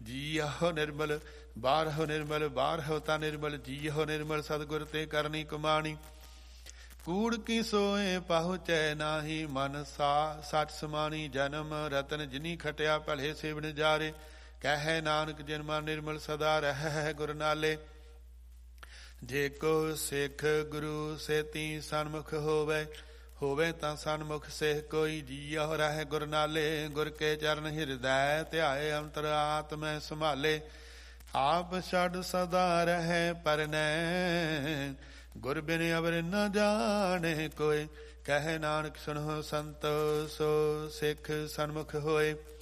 ਜੀਹੋ ਨਿਰਮਲ ਬਾਰਹੁ ਨਿਰਮਲ ਬਾਰਹੁ ਤਾ ਨਿਰਮਲ ਜੀਹੋ ਨਿਰਮਲ ਸਤਿਗੁਰ ਤੇ ਕਰਨੀ ਕਮਾਣੀ। ਕੂੜ ਕੀ ਸੋਏ ਪਹੁੰਚੈ ਨਾਹੀ ਮਨ ਸੱਚ ਸਮਾਣੀ। ਜਨਮ ਰਤਨ ਜਿਨੀ ਖਟਿਆ ਭਲੇ ਸੇਵਨ ਜਾਰੇ। ਕਹਿ ਨਾਨਕ ਜਿਨ ਮਨ ਨਿਰਮਲ ਸਦਾ ਰਹਿ ਗੁਰ ਨਾਲੇ। ਜੇ ਕੋ ਸਿੱਖ ਗੁਰੂ ਸੇਤੀ ਸਨਮੁਖ ਹੋਵੇ ਹੋਵੇ ਤਾਂ ਸਨਮੁਖ ਸਿੱਖ ਕੋਈ। ਜੀਉ ਰਹਿ ਗੁਰ ਨਾਲੇ ਗੁਰ ਕੇ ਚਰਨ ਹਿਰਦੈ ਧਿਆਏ ਅੰਤਰ ਆਤਮੈ ਸੰਭਾਲੇ। ਆਪ ਛੱਡ ਸਦਾ ਰਹਿ ਪਰਨੈ ਗੁਰ ਬਿਨ ਅਵਰ ਨ ਜਾਣੇ ਕੋਇ। ਕਹਿ ਨਾਨਕ ਸੁਣੋ ਸੰਤੋ ਸੋ ਸਿੱਖ ਸਨਮੁਖ ਹੋਏ।